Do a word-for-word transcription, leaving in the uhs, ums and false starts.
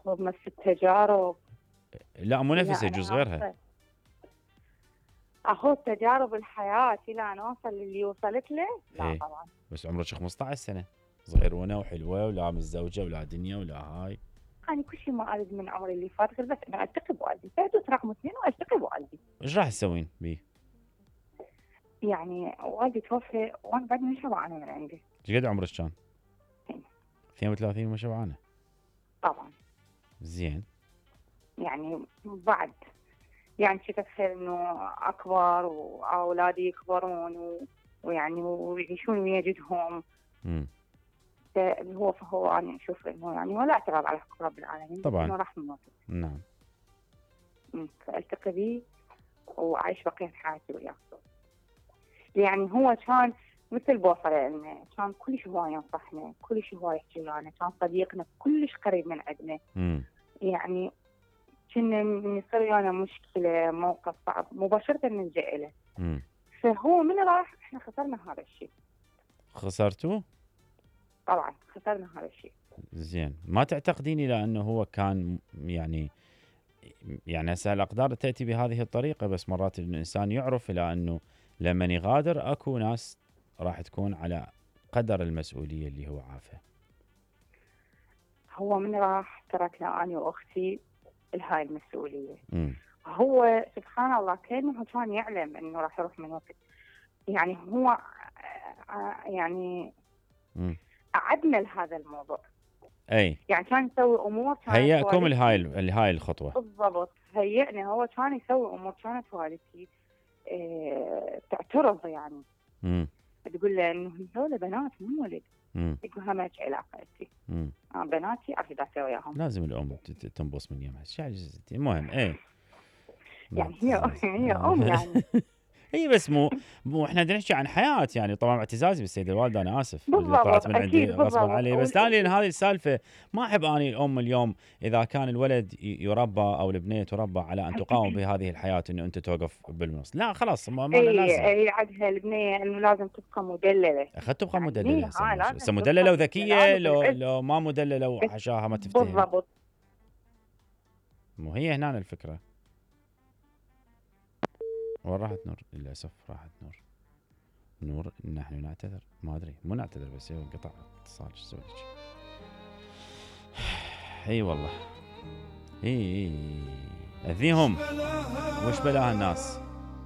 تخوض نفس التجارب. لا مو لا نفسها، أنا يجوز غيرها. عارفة. أخوض تجارب الحياة إلى أن أوصل للي وصلت له؟ لا ايه طبعا. بس عمرك خمسة عشر سنة، صغيرونة وحلوة ولا متزوجة ولا دنيا ولا هاي. أنا كل شيء ما أريد من عمري اللي فات غير بس أنا ألتقي بوالدي، فيدوس رقم اثنين وألتقي بوالدي. ايش راح تسوين بيه؟ يعني والدي توفي وأنا بعد مش شبعانة من عنده. ايش قد عمرك كان؟ اثنين. اثنين وثلاثين وما شبعانة. طبعا. زين. يعني بعد يعني كنت أتخيل إنه أكبر وأولادي يكبرون و... ويعني ويعيشون ويا جدهم. امم اللي هو فهو أنا أشوف إنه يعني ولا اعتراض على حكم رب العالمين، طبعاً. إنه راح نموت. نعم. أمم، فألتقي بيه وأعيش بقية حياتي وياه. يعني هو كان مثل بوصلة لنا، كان كلش هواي ينصحنا، كلش هواي يحكي لنا، كان صديقنا كلش قريب من عندنا. امم يعني كنا من يصير ويانا مشكلة موقف صعب مباشرة نلجأ له. امم فهو من راح احنا خسرنا هذا الشيء. خسرتوه؟ طبعا خسرنا هذا الشيء. زين، ما تعتقدين الى انه هو كان يعني يعني هسه الاقدار تاتي بهذه الطريقه، بس مرات الانسان يعرف الى انه لما يغادر اكو ناس راح تكون على قدر المسؤوليه اللي هو عافه. هو من راح تركنا أنا وأختي لهاي المسؤولية. امم هو سبحان الله كأنه كان يعلم إنه راح يروح من وقت. يعني هو آه، آه، يعني امم أعدنا لهذا الموضوع. اي يعني كان يسوي امور كانت هيأكم والدتي- لهاي لهاي الخطوه. بالضبط هيئني. هو كان يسوي امور كانت والدتي إيه تعترض، يعني امم تقول له انه هذول بنات مو ولد. امم يقول لها ما لك علاقه انت، امم آه بناتي اريد اسوي وياهم. لازم الام ت- ت- تنبص من يمها. شو عجزتي؟ المهم ايه. يعني هي هي ام يعني. هي بس مو مو احنا بدنا نحكي عن حياه، يعني طبعا اعتزازي بالسيده الوالده، انا اسف اللي بالضبط طلعت من عندي اكيد غصبا بالضبط. علي، بس ثاني لان هذه السالفه ما احب اني الام اليوم اذا كان الولد ي- يربى او البنيه تربى على ان تقاوم بهذه الحياه انه انت توقف بالنص. لا خلاص ما, ما اي لازم. اي عادها البنيه انه لازم تبقى مدلله. اخذت تبقى يعني مدلله. هي هسه هاي مو- لازم هسه تبقى مدلله وذكيه، بالسلامة لو بالعز. لو ما مدلله وحشاها ما تفتهم. بالضبط. مو هي هنا الفكره. وين راحت نور؟ للاسف راحت نور. نور نحن نعتذر، ما ادري مو نعتذر بس هو انقطع اتصال. ايش اسوي لك؟ اي والله. اي اي اذيهم وش بلاها الناس.